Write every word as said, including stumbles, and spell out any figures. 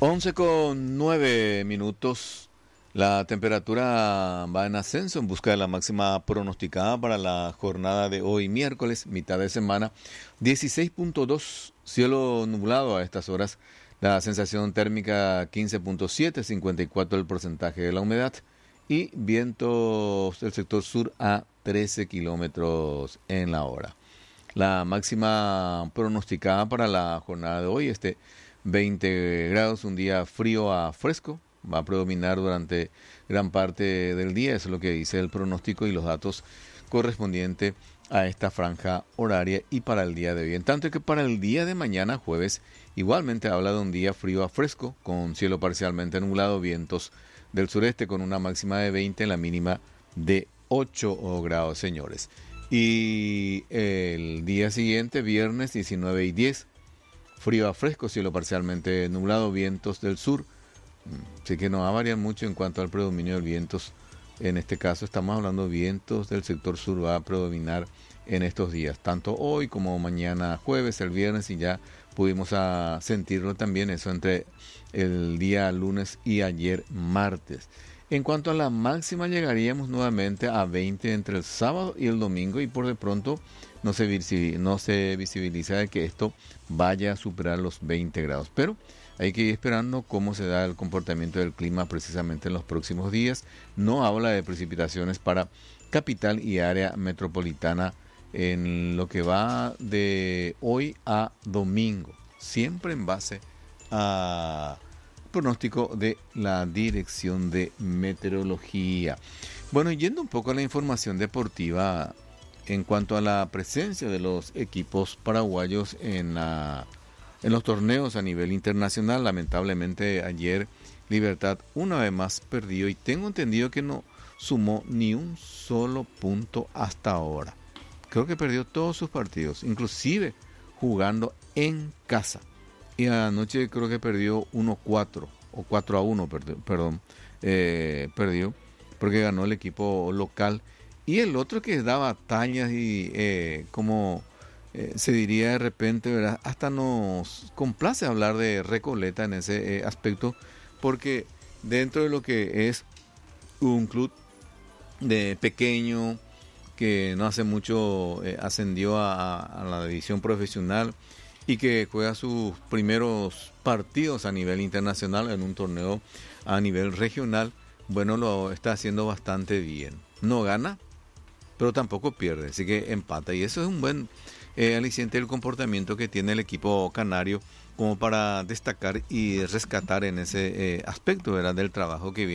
once con nueve minutos. La temperatura va en ascenso en busca de la máxima pronosticada para la jornada de hoy, miércoles, mitad de semana. dieciséis punto dos, cielo nublado a estas horas. La sensación térmica quince punto siete, cincuenta y cuatro el porcentaje de la humedad. Y vientos del sector sur a trece kilómetros en la hora. La máxima pronosticada para la jornada de hoy, este veinte grados, un día frío a fresco. Va a predominar durante gran parte del día, eso es lo que dice el pronóstico y los datos correspondientes a esta franja horaria y para el día de hoy. En tanto que para el día de mañana, jueves, igualmente habla de un día frío a fresco, con cielo parcialmente nublado, vientos del sureste con una máxima de veinte, la mínima de ocho grados, señores. Y el día siguiente, viernes diecinueve y diez, frío a fresco, cielo parcialmente nublado, vientos del sur. Así que no va a variar mucho en cuanto al predominio de vientos. En este caso estamos hablando de vientos del sector sur, va a predominar en estos días, tanto hoy como mañana jueves, el viernes, y ya pudimos a sentirlo también eso entre el día lunes y ayer martes. En cuanto a la máxima, llegaríamos nuevamente a veinte entre el sábado y el domingo, y por de pronto no se, visi- no se visibiliza de que esto vaya a superar los veinte grados, pero hay que ir esperando cómo se da el comportamiento del clima precisamente en los próximos días. No habla de precipitaciones para capital y área metropolitana en lo que va de hoy a domingo, siempre en base a pronóstico de la Dirección de Meteorología. Bueno, yendo un poco a la información deportiva en cuanto a la presencia de los equipos paraguayos en la En los torneos a nivel internacional, lamentablemente ayer Libertad una vez más perdió y tengo entendido que no sumó ni un solo punto hasta ahora. Creo que perdió todos sus partidos, inclusive jugando en casa. Y anoche creo que perdió uno cuatro o cuatro a uno, perdón, eh, perdió porque ganó el equipo local. Y el otro que da batallas y eh, como... Eh, se diría de repente, ¿verdad? Hasta nos complace hablar de Recoleta en ese eh, aspecto, porque dentro de lo que es un club de pequeño que no hace mucho eh, ascendió a, a la división profesional y que juega sus primeros partidos a nivel internacional en un torneo a nivel regional, bueno, lo está haciendo bastante bien. No gana, pero tampoco pierde, así que empata, y eso es un buen Eh, aliciente del comportamiento que tiene el equipo canario como para destacar y rescatar en ese eh, aspecto, ¿verdad?, del trabajo que viene